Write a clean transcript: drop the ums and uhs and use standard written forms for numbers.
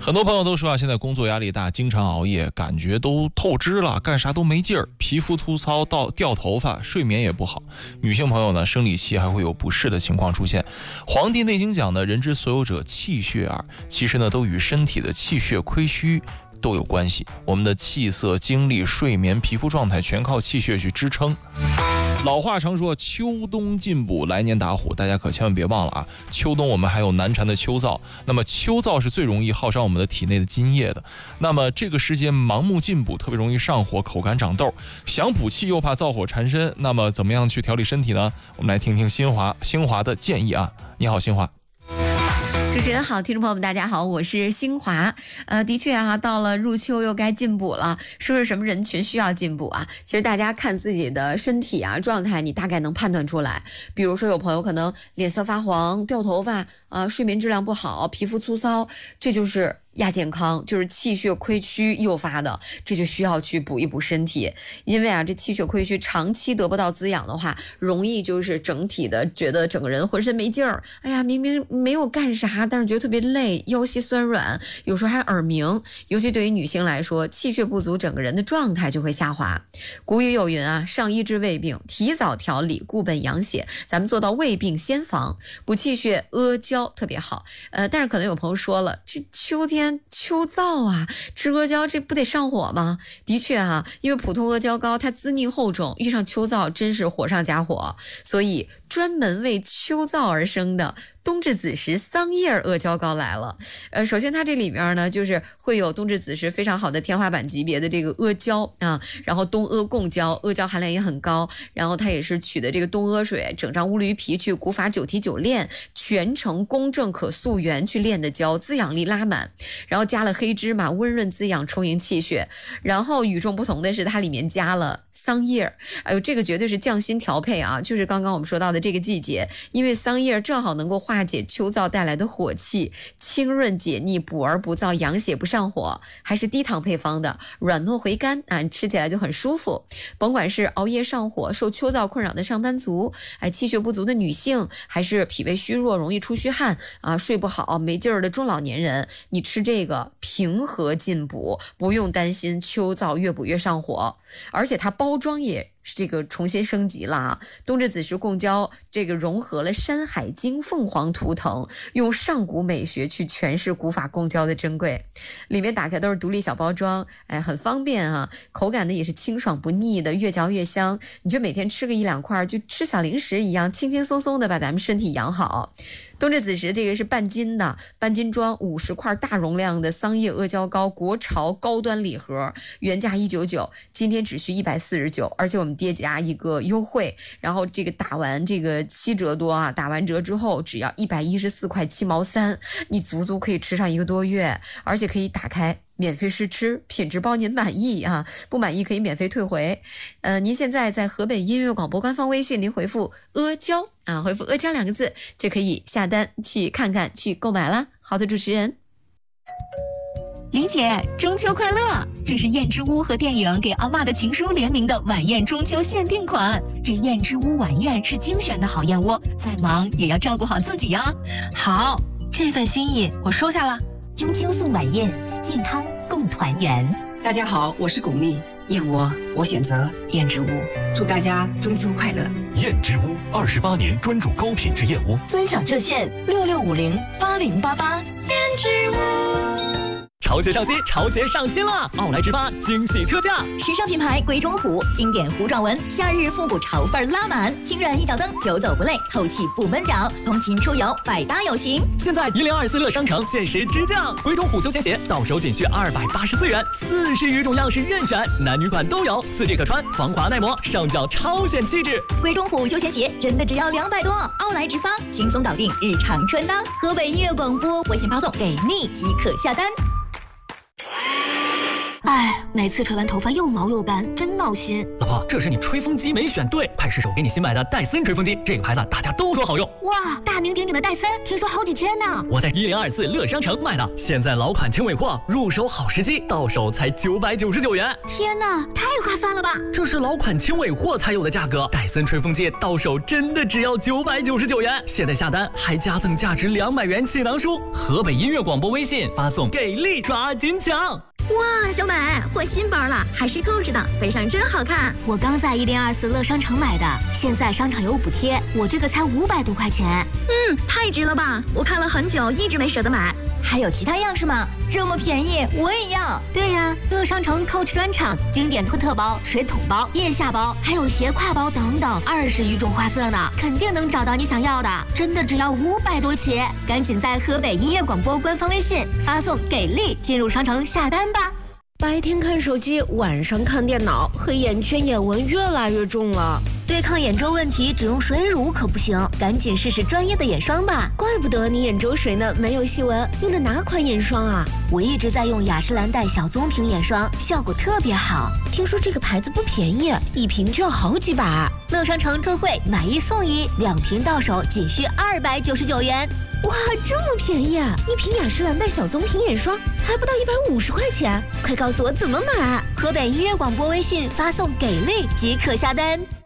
很多朋友都说啊，现在工作压力大，经常熬夜，感觉都透支了，干啥都没劲儿，皮肤粗糙到掉头发，睡眠也不好。女性朋友呢，生理期还会有不适的情况出现。《黄帝内经》讲的人之所有者气血耳，其实呢都与身体的气血亏虚都有关系。我们的气色、精力、睡眠、皮肤状态全靠气血去支撑。老话常说秋冬进补，来年打虎，大家可千万别忘了啊！秋冬我们还有难缠的秋燥，那么秋燥是最容易耗伤我们的体内的津液的。那么这个时间盲目进补，特别容易上火、口干长痘，想补气又怕燥火缠身，那么怎么样去调理身体呢？我们来听听新华的建议啊！你好，新华。 主持人好，听众朋友们大家好，我是新华。的确啊，到了入秋又该进补了，说是什么人群需要进补啊？其实大家看自己的身体啊状态，你大概能判断出来。比如说有朋友可能脸色发黄、掉头发啊，睡眠质量不好、皮肤粗糙，这就是亚健康，就是气血亏虚诱发的，这就需要去补一补身体。因为啊，这气血亏虚长期得不到滋养的话，容易就是整体的觉得整个人浑身没劲儿，哎呀，明明没有干啥，但是觉得特别累，腰膝酸软，有时候还耳鸣。尤其对于女性来说，气血不足，整个人的状态就会下滑。古语有云啊，上医治未病，提早调理，固本养血。咱们做到未病先防，补气血，阿胶特别好。但是可能有朋友说了，这秋天秋燥啊，吃阿胶这不得上火吗？的确啊，因为普通阿胶膏它滋腻厚重，遇上秋燥真是火上加火，所以专门为秋燥而生的冬至子时桑叶阿胶膏来了。首先它这里面呢，就是会有冬至子时非常好的天花板级别的这个阿胶啊，然后冬阿共胶，阿胶含量也很高，然后它也是取的这个冬阿水，整张乌驴皮去古法9提9炼，全程公正可溯源去炼的胶，滋养力拉满，然后加了黑芝麻，温润滋养，充盈气血。然后与众不同的是，它里面加了桑叶，哎呦，这个绝对是匠心调配啊！就是刚刚我们说到的这个季节，因为桑叶正好能够化解秋燥带来的火气，清润解腻，补而不燥，养血不上火，还是低糖配方的，软糯回甘啊，吃起来就很舒服。甭管是熬夜上火、受秋燥困扰的上班族，哎，气血不足的女性，还是脾胃虚弱、容易出虚汗啊、睡不好、没劲儿的中老年人，你吃这个平和进补，不用担心秋燥越补越上火。而且它包装也这个重新升级了啊！冬至子时共胶这个融合了《山海经》凤凰图腾，用上古美学去诠释古法共胶的珍贵。里面打开都是独立小包装，哎，很方便啊！口感呢也是清爽不腻的，越嚼越香。你就每天吃个1-2块，就吃小零食一样，轻轻松松的把咱们身体养好。冬至子时这个是半斤的，半斤装50块大容量的桑叶阿胶膏国潮高端礼盒，原价199，今天只需149，而且我们叠加一个优惠，然后这个打完这个7折多啊，打完折之后只要114块7毛3，你足足可以吃上1个多月，而且可以打开免费试吃，品质包您满意啊，不满意可以免费退回。您现在在河北音乐广播官方微信，您回复阿胶啊，回复阿胶2个字就可以下单去看看去购买了。好的，主持人。 李姐，中秋快乐！这是燕之屋和电影《给阿嬷的情书》联名的晚宴中秋限定款。这燕之屋晚宴是精选的好燕窝，再忙也要照顾好自己呀。 好，这份心意我收下了。 中秋送晚宴，健康共团圆。 大家好，我是巩俐，燕窝我选择燕之屋，祝大家中秋快乐。 燕之屋28年专注高品质燕窝， 尊享热线66508088。 燕之屋。潮鞋上新，潮鞋上新了！奥莱直发惊喜特价， 时尚品牌鬼冢虎，经典糊状纹，夏日复古潮范拉满，轻软一脚蹬，久走不累，透气不闷脚，通勤出游百搭有型。 现在1024乐商城限时直降，鬼冢虎休闲鞋到手仅需284元，40余种样式任选，男女款都有，4G 可穿，防滑耐磨，上脚超显气质。 鬼冢虎休闲鞋真的只要200多，奥莱直发轻松搞定日常穿搭。河北音乐广播微信发送给你即可下单。 哎， 每次吹完头发又毛又斑，真闹心。 老婆，这是你吹风机没选对，快试试我给你新买的戴森吹风机，这个牌子大家都说好用。 哇，大名鼎鼎的戴森，听说好几千呢。 我在1024乐商城买的，现在老款轻尾货，入手好时机，到手才999元。 天哪，太划算了吧！ 这是老款轻尾货才有的价格，戴森吹风机到手真的只要999元。现在下单还加赠价值200元气囊书。河北音乐广播微信发送给力抓紧抢。 哇，小美换新包了，还是扣着的，背上真好看。 我刚在1024乐商城买的，现在商场有补贴，我这个才500多块钱。 太值了吧！我看了很久，一直没舍得买。还有其他样式吗？这么便宜，我也要。 对呀，乐商城 Coach 专场，经典托特包、水桶包、腋下包，还有斜挎包等等，20余种花色呢，肯定能找到你想要的。真的只要500多起，赶紧在河北音乐广播官方微信发送“给力”进入商城下单吧。 白天看手机，晚上看电脑，黑眼圈、眼纹越来越重了。 对抗眼周问题，只用水乳可不行，赶紧试试专业的眼霜吧。 怪不得你眼周水呢没有细纹，用的哪款眼霜啊？ 我一直在用雅诗兰黛小棕瓶眼霜，效果特别好。 听说这个牌子不便宜，一瓶就要好几百。 乐商城特惠，买1送1，2瓶到手仅需299元。 哇，这么便宜啊！一瓶雅诗兰黛小棕瓶眼霜还不到150块钱，快告诉我怎么买！ 河北音乐广播微信发送“给力”即可下单。